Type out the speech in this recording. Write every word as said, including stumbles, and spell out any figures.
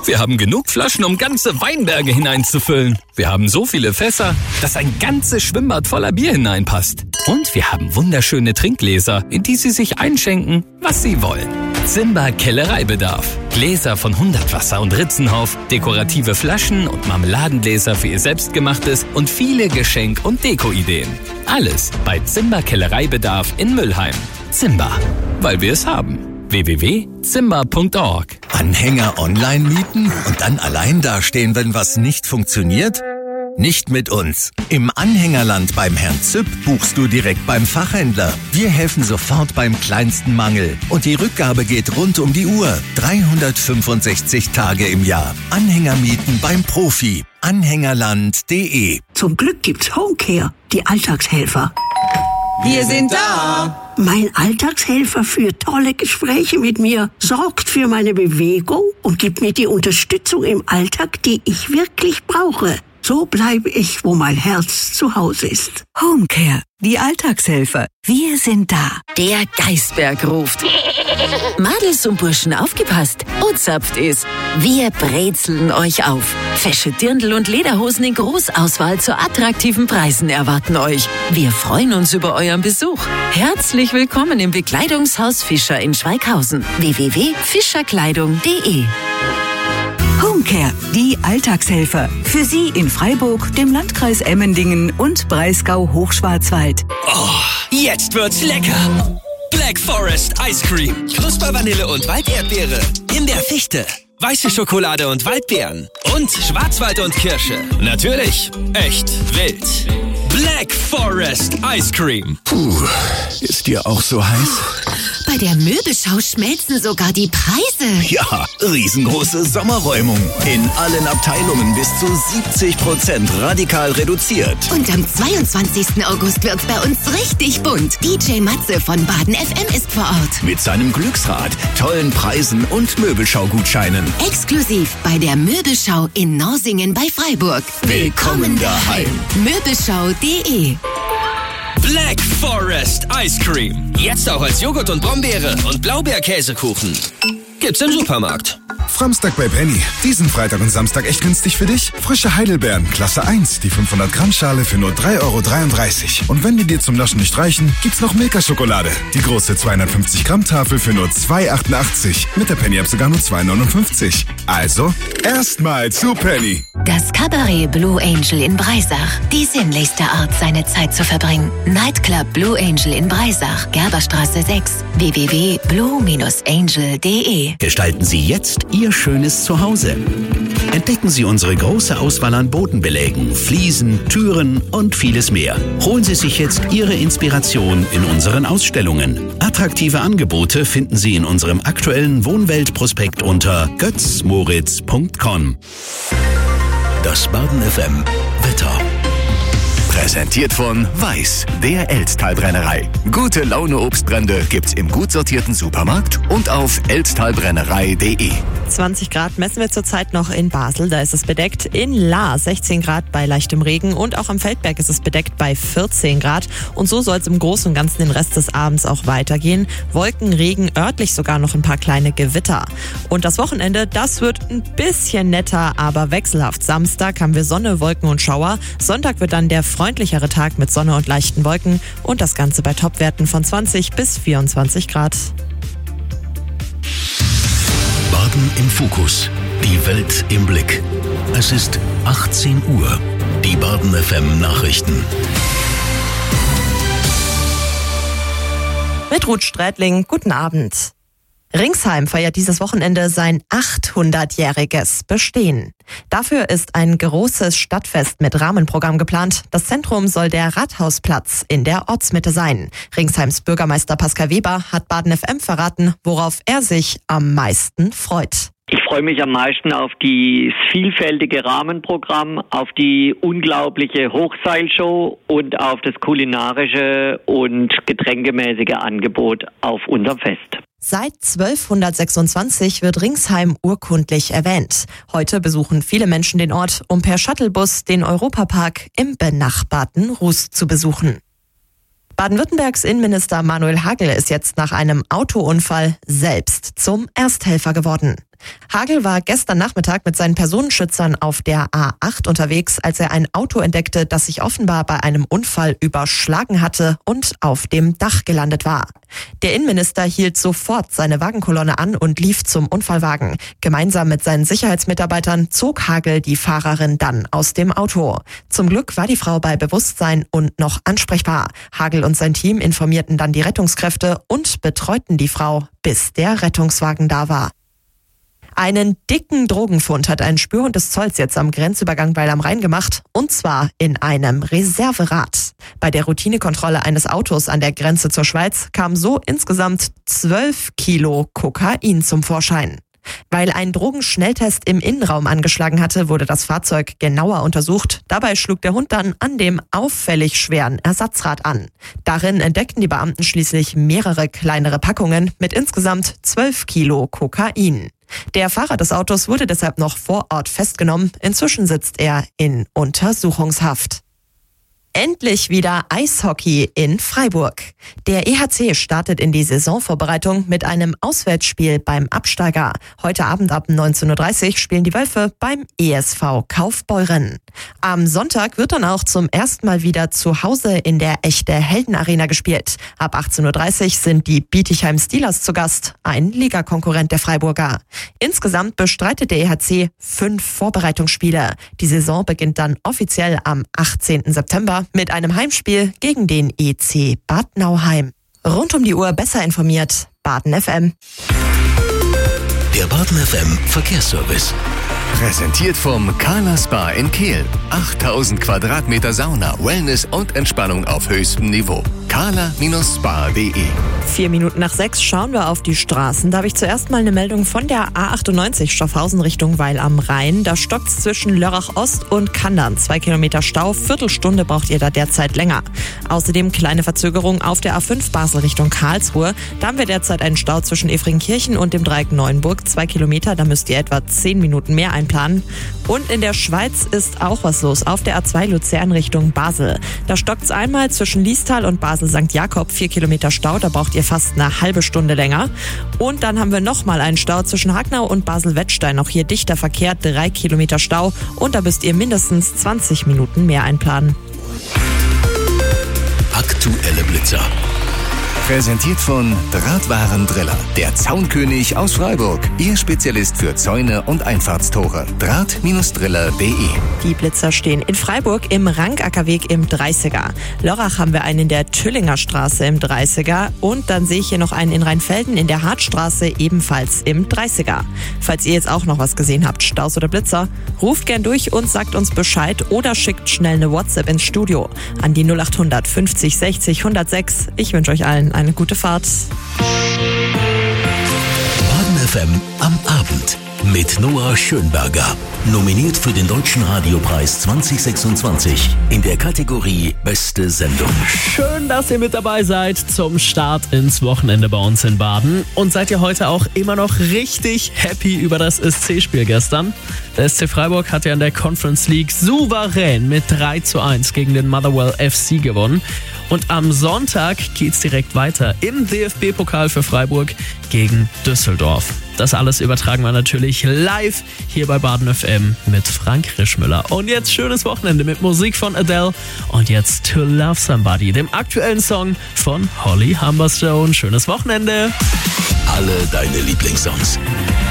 Wir haben genug Flaschen, um ganze Weinberge hineinzufüllen. Wir haben so viele Fässer, dass ein ganzes Schwimmbad voller Bier hineinpasst. Und wir haben wunderschöne Trinkgläser, in die Sie sich einschenken, was Sie wollen. Zimba Kellereibedarf. Gläser von Hundertwasser und Ritzenhof, dekorative Flaschen und Marmeladengläser für Ihr Selbstgemachtes und viele Geschenk- und Deko-Ideen. Alles bei Zimba Kellereibedarf in Müllheim. Zimba, weil wir es haben. w w w punkt zimba punkt org. Anhänger online mieten und dann allein dastehen, wenn was nicht funktioniert? Nicht mit uns. Im Anhängerland beim Herrn Züpp buchst du direkt beim Fachhändler. Wir helfen sofort beim kleinsten Mangel. Und die Rückgabe geht rund um die Uhr. dreihundertfünfundsechzig Tage im Jahr. Anhänger mieten beim Profi. Anhängerland punkt de. Zum Glück gibt's Homecare, die Alltagshelfer. Wir sind da! Mein Alltagshelfer führt tolle Gespräche mit mir, sorgt für meine Bewegung und gibt mir die Unterstützung im Alltag, die ich wirklich brauche. So bleibe ich, wo mein Herz zu Hause ist. Homecare, die Alltagshelfer. Wir sind da. Der Geisberg ruft. Madels und Burschen, aufgepasst. Und zapft es. Wir brezeln euch auf. Fesche Dirndl und Lederhosen in Großauswahl zu attraktiven Preisen erwarten euch. Wir freuen uns über euren Besuch. Herzlich willkommen im Bekleidungshaus Fischer in Schweighausen. w w w punkt fischerkleidung punkt de. Homecare, die Alltagshelfer. Für Sie in Freiburg, dem Landkreis Emmendingen und Breisgau-Hochschwarzwald. Oh, jetzt wird's lecker. Black Forest Ice Cream. Knuspervanille und Walderdbeere. Himbeerfichte. Weiße Schokolade und Waldbeeren. Und Schwarzwald und Kirsche. Natürlich echt wild. Black Forest Ice Cream. Puh, ist dir auch so heiß? Bei der Möbelschau schmelzen sogar die Preise. Ja, riesengroße Sommerräumung. In allen Abteilungen bis zu siebzig Prozent radikal reduziert. Und am zweiundzwanzigsten August wird's bei uns richtig bunt. D J Matze von Baden F M ist vor Ort. Mit seinem Glücksrad, tollen Preisen und Möbelschau-Gutscheinen. Exklusiv bei der Möbelschau in Norsingen bei Freiburg. Willkommen daheim. Möbelschau punkt de. Black Forest Ice Cream. Jetzt auch als Joghurt und Brombeere und Blaubeerkäsekuchen. Gibt's im Supermarkt. Framstag bei Penny. Diesen Freitag und Samstag echt günstig für dich. Frische Heidelbeeren, Klasse eins, die fünfhundert Gramm Schale für nur drei Euro dreiunddreißig. Und wenn die dir zum Naschen nicht reichen, gibt's noch Milka-Schokolade. Die große zweihundertfünfzig Gramm Tafel für nur zwei Euro achtundachtzig. Mit der Penny-App sogar nur zwei Euro neunundfünfzig. Also, erstmal zu Penny. Das Cabaret Blue Angel in Breisach. Die sinnlichste Art, seine Zeit zu verbringen. Nightclub Blue Angel in Breisach. Gerberstraße sechs. w w w punkt blue angel punkt de. Gestalten Sie jetzt Ihr schönes Zuhause. Entdecken Sie unsere große Auswahl an Bodenbelägen, Fliesen, Türen und vieles mehr. Holen Sie sich jetzt Ihre Inspiration in unseren Ausstellungen. Attraktive Angebote finden Sie in unserem aktuellen Wohnweltprospekt unter götz moritz punkt com. Das Baden F M Wetter. Präsentiert von Weiß, der Elztal-Brennerei. Gute Laune Obstbrände gibt's im gut sortierten Supermarkt und auf elztalbrennerei punkt de. zwanzig Grad messen wir zurzeit noch in Basel, da ist es bedeckt. In Lahr sechzehn Grad bei leichtem Regen und auch am Feldberg ist es bedeckt bei vierzehn Grad. Und so soll es im Großen und Ganzen den Rest des Abends auch weitergehen. Wolken, Regen, örtlich sogar noch ein paar kleine Gewitter. Und das Wochenende, das wird ein bisschen netter, aber wechselhaft. Samstag haben wir Sonne, Wolken und Schauer. Sonntag wird dann der freundlichere Tag mit Sonne und leichten Wolken und das Ganze bei Topwerten von zwanzig bis vierundzwanzig Grad. Baden im Fokus. Die Welt im Blick. Es ist achtzehn Uhr. Die Baden F M Nachrichten. Mit Ruth Strätling, guten Abend. Ringsheim feiert dieses Wochenende sein achthundertjähriges Bestehen. Dafür ist ein großes Stadtfest mit Rahmenprogramm geplant. Das Zentrum soll der Rathausplatz in der Ortsmitte sein. Ringsheims Bürgermeister Pascal Weber hat Baden F M verraten, worauf er sich am meisten freut. Ich freue mich am meisten auf das vielfältige Rahmenprogramm, auf die unglaubliche Hochseilshow und auf das kulinarische und getränkemäßige Angebot auf unserem Fest. Seit zwölfhundertsechsundzwanzig wird Ringsheim urkundlich erwähnt. Heute besuchen viele Menschen den Ort, um per Shuttlebus den Europapark im benachbarten Rust zu besuchen. Baden-Württembergs Innenminister Manuel Hagel ist jetzt nach einem Autounfall selbst zum Ersthelfer geworden. Hagel war gestern Nachmittag mit seinen Personenschützern auf der A acht unterwegs, als er ein Auto entdeckte, das sich offenbar bei einem Unfall überschlagen hatte und auf dem Dach gelandet war. Der Innenminister hielt sofort seine Wagenkolonne an und lief zum Unfallwagen. Gemeinsam mit seinen Sicherheitsmitarbeitern zog Hagel die Fahrerin dann aus dem Auto. Zum Glück war die Frau bei Bewusstsein und noch ansprechbar. Hagel und sein Team informierten dann die Rettungskräfte und betreuten die Frau, bis der Rettungswagen da war. Einen dicken Drogenfund hat ein Spürhund des Zolls jetzt am Grenzübergang Weil am Rhein gemacht, und zwar in einem Reserverad. Bei der Routinekontrolle eines Autos an der Grenze zur Schweiz kam so insgesamt zwölf Kilo Kokain zum Vorschein. Weil ein Drogenschnelltest im Innenraum angeschlagen hatte, wurde das Fahrzeug genauer untersucht. Dabei schlug der Hund dann an dem auffällig schweren Ersatzrad an. Darin entdeckten die Beamten schließlich mehrere kleinere Packungen mit insgesamt zwölf Kilo Kokain. Der Fahrer des Autos wurde deshalb noch vor Ort festgenommen. Inzwischen sitzt er in Untersuchungshaft. Endlich wieder Eishockey in Freiburg. Der E H C startet in die Saisonvorbereitung mit einem Auswärtsspiel beim Absteiger. Heute Abend ab neunzehn Uhr dreißig spielen die Wölfe beim E S V Kaufbeuren. Am Sonntag wird dann auch zum ersten Mal wieder zu Hause in der Echte Helden Arena gespielt. Ab achtzehn Uhr dreißig sind die Bietigheim Steelers zu Gast, ein Ligakonkurrent der Freiburger. Insgesamt bestreitet der E H C fünf Vorbereitungsspiele. Die Saison beginnt dann offiziell am achtzehnten September mit einem Heimspiel gegen den E C Bad Nauheim. Rund um die Uhr besser informiert, Baden F M. Der Baden F M Verkehrsservice. Präsentiert vom Carla Spa in Kehl. achttausend Quadratmeter Sauna, Wellness und Entspannung auf höchstem Niveau. carla Spa punkt de. Vier Minuten nach sechs schauen wir auf die Straßen. Da habe ich zuerst mal eine Meldung von der A achtundneunzig Stoffhausen Richtung Weil am Rhein. Da stockt es zwischen Lörrach Ost und Kandern. Zwei Kilometer Stau, Viertelstunde braucht ihr da derzeit länger. Außerdem kleine Verzögerung auf der A fünf Basel Richtung Karlsruhe. Da haben wir derzeit einen Stau zwischen Efringkirchen und dem Dreieck Neuenburg. Zwei Kilometer, da müsst ihr etwa zehn Minuten mehr einplanen. Und in der Schweiz ist auch was los auf der A zwei Luzern Richtung Basel. Da stockt es einmal zwischen Liestal und Basel Sankt Jakob. Vier Kilometer Stau, da braucht ihr fast eine halbe Stunde länger. Und dann haben wir nochmal einen Stau zwischen Hagnau und Basel-Wettstein. Auch hier dichter Verkehr, drei Kilometer Stau. Und da müsst ihr mindestens zwanzig Minuten mehr einplanen. Aktuelle Blitzer. Präsentiert von Drahtwarendriller, der Zaunkönig aus Freiburg. Ihr Spezialist für Zäune und Einfahrtstore. Draht Driller punkt de. Die Blitzer stehen in Freiburg im Rankackerweg im dreißiger. Lörrach haben wir einen in der Tüllinger Straße im dreißiger. Und dann sehe ich hier noch einen in Rheinfelden in der Hartstraße ebenfalls im dreißiger. Falls ihr jetzt auch noch was gesehen habt, Staus oder Blitzer, ruft gern durch und sagt uns Bescheid oder schickt schnell eine WhatsApp ins Studio an die null acht hundert fünfzig sechzig hundertsechs. Ich wünsche euch allen eine gute Fahrt. Baden F M am Abend mit Noah Schönberger. Nominiert für den Deutschen Radiopreis zwanzig sechsundzwanzig in der Kategorie Beste Sendung. Schön, dass ihr mit dabei seid zum Start ins Wochenende bei uns in Baden. Und seid ihr heute auch immer noch richtig happy über das S C-Spiel gestern? Der S C Freiburg hat ja in der Conference League souverän mit drei zu eins gegen den Motherwell F C gewonnen. Und am Sonntag geht's direkt weiter im D F B-Pokal für Freiburg gegen Düsseldorf. Das alles übertragen wir natürlich live hier bei Baden F M mit Frank Rischmüller. Und jetzt schönes Wochenende mit Musik von Adele und jetzt To Love Somebody, dem aktuellen Song von Holly Humberstone. Schönes Wochenende. Alle deine Lieblingssongs.